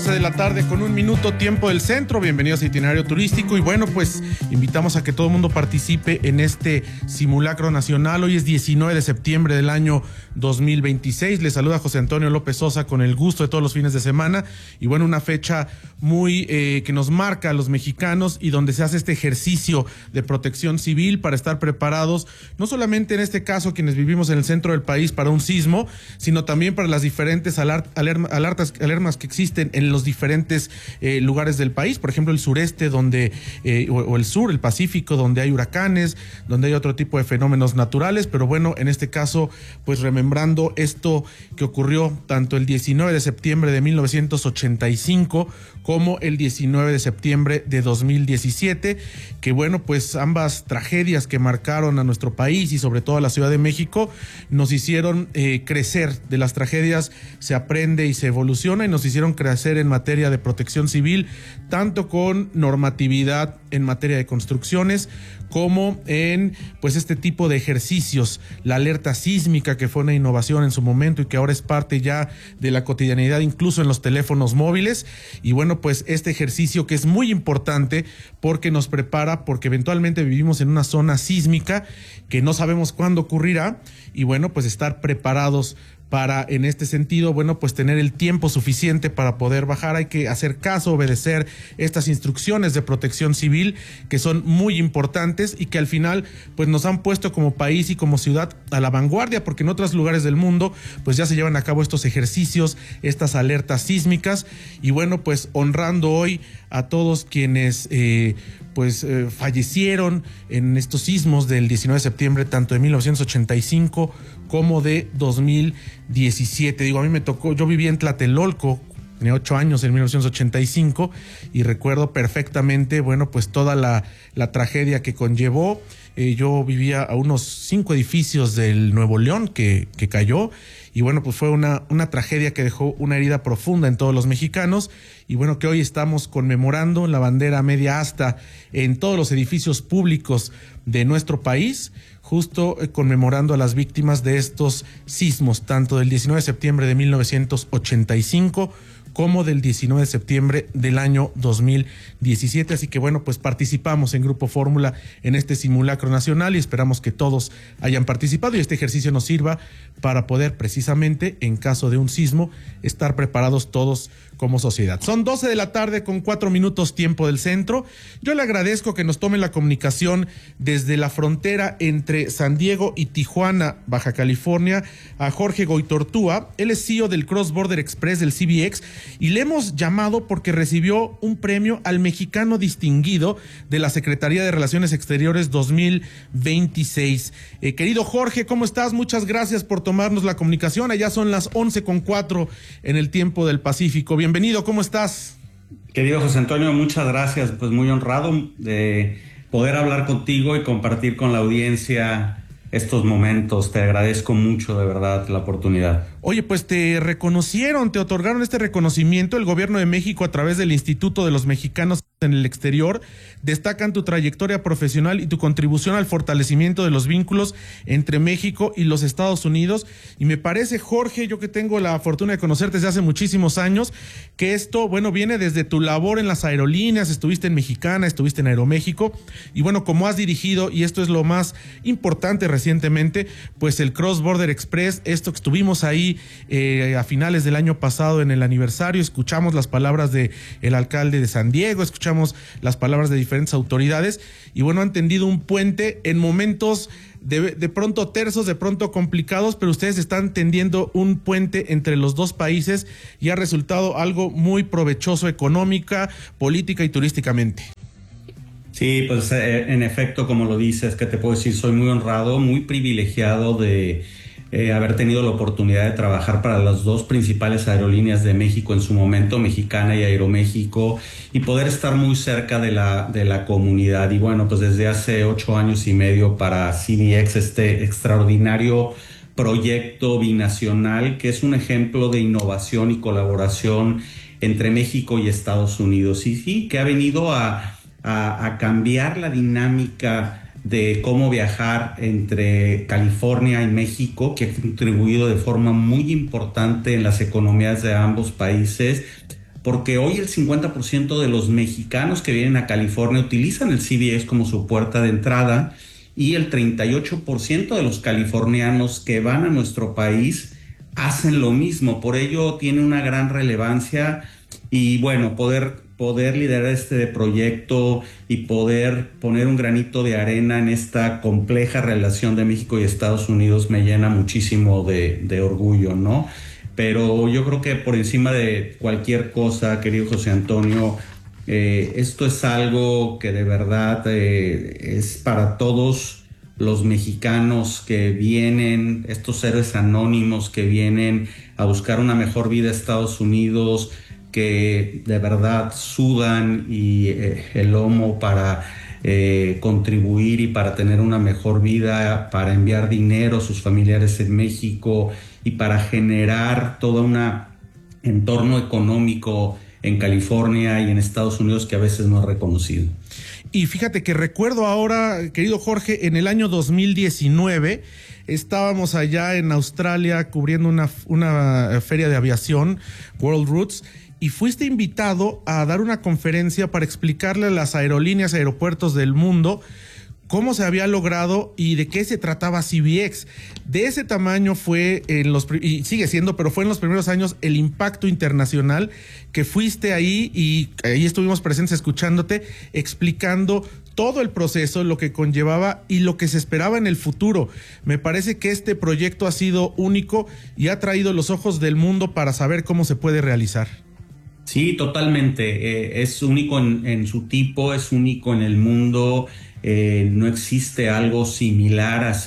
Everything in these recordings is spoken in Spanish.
12 de la tarde con 1 minuto, tiempo del centro. Bienvenidos a Itinerario Turístico. Y bueno, pues invitamos a que todo el mundo participe en este simulacro nacional. Hoy es 19 de septiembre del año 2026. Les saluda José Antonio López Sosa con el gusto de todos los fines de semana. Y bueno, una fecha muy que nos marca a los mexicanos y donde se hace este ejercicio de protección civil para estar preparados, no solamente en este caso quienes vivimos en el centro del país para un sismo, sino también para las diferentes alertas que existen en los diferentes lugares del país. Por ejemplo, el sureste donde o el sur, el Pacífico, donde hay huracanes, donde hay otro tipo de fenómenos naturales. Pero bueno, en este caso, pues remembrando esto que ocurrió tanto el 19 de septiembre de 1985 como el 19 de septiembre de 2017, que bueno, pues ambas tragedias que marcaron a nuestro país y sobre todo a la Ciudad de México nos hicieron crecer. De las tragedias se aprende y se evoluciona, y nos hicieron crecer en materia de protección civil, tanto con normatividad en materia de construcciones como en pues este tipo de ejercicios. La alerta sísmica, que fue una innovación en su momento y que ahora es parte ya de la cotidianidad, incluso en los teléfonos móviles. Y bueno, pues este ejercicio que es muy importante porque nos prepara, porque eventualmente vivimos en una zona sísmica que no sabemos cuándo ocurrirá, y bueno, pues estar preparados para, en este sentido, bueno, pues tener el tiempo suficiente para poder bajar. Hay que hacer caso, obedecer estas instrucciones de protección civil que son muy importantes y que al final pues nos han puesto como país y como ciudad a la vanguardia, porque en otros lugares del mundo pues ya se llevan a cabo estos ejercicios, estas alertas sísmicas. Y bueno, pues honrando hoy a todos quienes fallecieron en estos sismos del 19 de septiembre, tanto de 1985 como de 2017. Digo, a mí me tocó, yo viví en Tlatelolco, tenía 8 años en 1985 y recuerdo perfectamente, bueno, pues toda la tragedia que conllevó. Yo vivía a unos 5 edificios del Nuevo León que cayó, y bueno, pues fue una tragedia que dejó una herida profunda en todos los mexicanos. Y bueno, que hoy estamos conmemorando la bandera media asta en todos los edificios públicos de nuestro país, justo conmemorando a las víctimas de estos sismos, tanto del 19 de septiembre de 1985 como del 19 de septiembre del año 2017. Así que bueno, pues participamos en Grupo Fórmula en este simulacro nacional y esperamos que todos hayan participado y este ejercicio nos sirva para poder precisamente, en caso de un sismo, estar preparados todos como sociedad. Son 12 de la tarde con 4 minutos, tiempo del centro. Yo le agradezco que nos tome la comunicación desde la frontera entre San Diego y Tijuana, Baja California, a Jorge Goitortúa. Él es CEO del Cross Border Express del CBX y le hemos llamado porque recibió un premio al mexicano distinguido de la Secretaría de Relaciones Exteriores 2026. Querido Jorge, ¿cómo estás? Muchas gracias por tomarnos la comunicación. Allá son las 11:04 en el tiempo del Pacífico. Bienvenido, ¿cómo estás? Querido José Antonio, muchas gracias. Pues muy honrado de poder hablar contigo y compartir con la audiencia estos momentos. Te agradezco mucho, de verdad, la oportunidad. Oye, pues te reconocieron, te otorgaron este reconocimiento. El gobierno de México, a través del Instituto de los Mexicanos en el Exterior, destacan tu trayectoria profesional y tu contribución al fortalecimiento de los vínculos entre México y los Estados Unidos. Y me parece, Jorge, yo que tengo la fortuna de conocerte desde hace muchísimos años, que esto, bueno, viene desde tu labor en las aerolíneas. Estuviste en Mexicana, estuviste en Aeroméxico, y bueno, como has dirigido, y esto es lo más importante recientemente, pues el Cross Border Express, esto que estuvimos ahí a finales del año pasado en el aniversario, escuchamos las palabras de el alcalde de San Diego, escuchamos las palabras de diferentes autoridades, y bueno, han tendido un puente en momentos de pronto tersos, de pronto complicados, pero ustedes están tendiendo un puente entre los dos países y ha resultado algo muy provechoso económica, política y turísticamente. Sí, pues en efecto, como lo dices, ¿qué te puedo decir? Soy muy honrado, muy privilegiado de haber tenido la oportunidad de trabajar para las dos principales aerolíneas de México en su momento, Mexicana y Aeroméxico, y poder estar muy cerca de la comunidad. Y bueno, pues desde hace 8 años y medio para CBX, este extraordinario proyecto binacional que es un ejemplo de innovación y colaboración entre México y Estados Unidos. Y sí, que ha venido a cambiar la dinámica de cómo viajar entre California y México, que ha contribuido de forma muy importante en las economías de ambos países, porque hoy el 50% de los mexicanos que vienen a California utilizan el CBX como su puerta de entrada, y el 38% de los californianos que van a nuestro país hacen lo mismo. Por ello tiene una gran relevancia, y bueno, poder liderar este proyecto y poder poner un granito de arena en esta compleja relación de México y Estados Unidos me llena muchísimo de orgullo, ¿no? Pero yo creo que por encima de cualquier cosa, querido José Antonio, esto es algo que de verdad es para todos los mexicanos que vienen, estos héroes anónimos que vienen a buscar una mejor vida a Estados Unidos, que de verdad sudan el lomo para contribuir y para tener una mejor vida, para enviar dinero a sus familiares en México y para generar todo un entorno económico en California y en Estados Unidos que a veces no es reconocido. Y fíjate que recuerdo ahora, querido Jorge, en el año 2019 estábamos allá en Australia cubriendo una feria de aviación, World Roots, y fuiste invitado a dar una conferencia para explicarle a las aerolíneas, aeropuertos del mundo cómo se había logrado y de qué se trataba CBX. De ese tamaño fue y sigue siendo, pero fue en los primeros años el impacto internacional que fuiste ahí, y ahí estuvimos presentes escuchándote, explicando todo el proceso, lo que conllevaba y lo que se esperaba en el futuro. Me parece que este proyecto ha sido único y ha traído los ojos del mundo para saber cómo se puede realizar. Sí, totalmente. Es único en su tipo, es único en el mundo. No existe algo similar a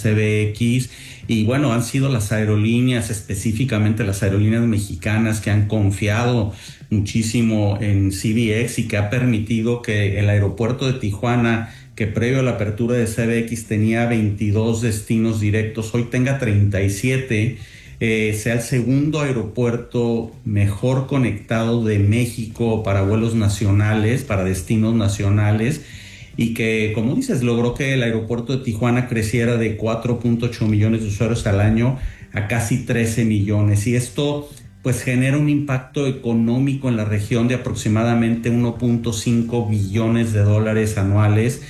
CBX, y bueno, han sido las aerolíneas, específicamente las aerolíneas mexicanas, que han confiado muchísimo en CBX y que ha permitido que el aeropuerto de Tijuana, que previo a la apertura de CBX tenía 22 destinos directos, hoy tenga 37, sea el segundo aeropuerto mejor conectado de México para vuelos nacionales, para destinos nacionales, y que, como dices, logró que el aeropuerto de Tijuana creciera de 4.8 millones de usuarios al año a casi 13 millones. Y esto pues genera un impacto económico en la región de aproximadamente 1.5 billones de dólares anuales,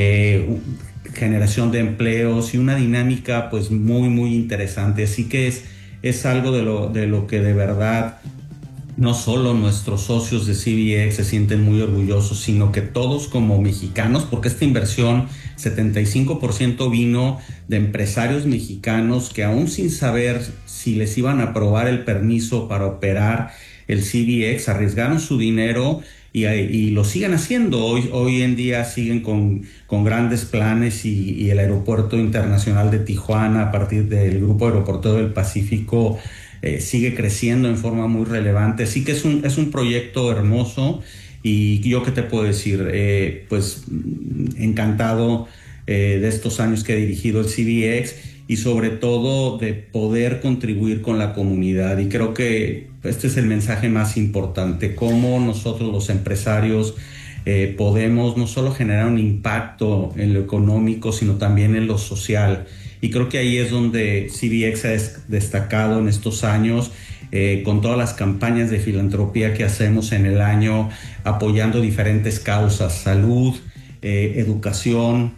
generación de empleos y una dinámica pues muy, muy interesante. Así que es algo de lo que de verdad no solo nuestros socios de CBX se sienten muy orgullosos, sino que todos como mexicanos, porque esta inversión 75% vino de empresarios mexicanos que, aún sin saber si les iban a aprobar el permiso para operar el CBX, arriesgaron su dinero y lo siguen haciendo. Hoy en día siguen con grandes planes, y el aeropuerto internacional de Tijuana, a partir del Grupo Aeroportuario del Pacífico, sigue creciendo en forma muy relevante. Así que es un proyecto hermoso, y yo qué te puedo decir, pues encantado de estos años que he dirigido el CBX, y sobre todo de poder contribuir con la comunidad. Y creo que este es el mensaje más importante: cómo nosotros los empresarios podemos no solo generar un impacto en lo económico, sino también en lo social. Y creo que ahí es donde CBX ha destacado en estos años, con todas las campañas de filantropía que hacemos en el año, apoyando diferentes causas: salud, educación,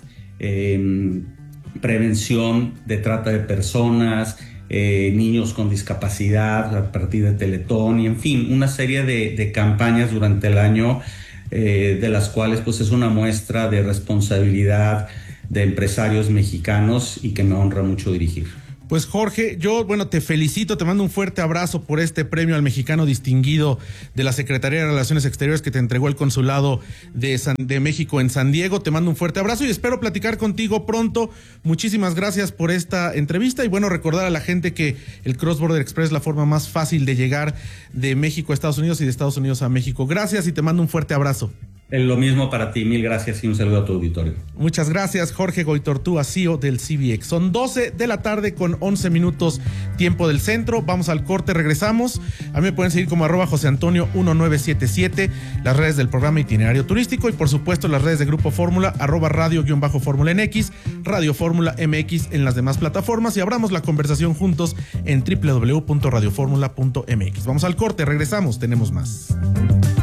prevención de trata de personas, niños con discapacidad a partir de Teletón, y en fin, una serie de campañas durante el año, de las cuales pues es una muestra de responsabilidad de empresarios mexicanos, y que me honra mucho dirigir. Pues Jorge, yo te felicito, te mando un fuerte abrazo por este premio al mexicano distinguido de la Secretaría de Relaciones Exteriores que te entregó el Consulado de México en San Diego. Te mando un fuerte abrazo y espero platicar contigo pronto. Muchísimas gracias por esta entrevista, y recordar a la gente que el Cross Border Express es la forma más fácil de llegar de México a Estados Unidos y de Estados Unidos a México. Gracias y te mando un fuerte abrazo. Lo mismo para ti, mil gracias y un saludo a tu auditorio. Muchas gracias, Jorge Goitortúa, CEO del CBX. Son 12 de la tarde con 11 minutos, tiempo del centro. Vamos al corte, regresamos. A mí me pueden seguir como @JoseAntonio1977, las redes del programa Itinerario Turístico y por supuesto las redes de Grupo Fórmula, @radio_fórmula en X, Radio Fórmula MX en las demás plataformas y abramos la conversación juntos en www.radioformula.mx. Vamos al corte, regresamos, tenemos más.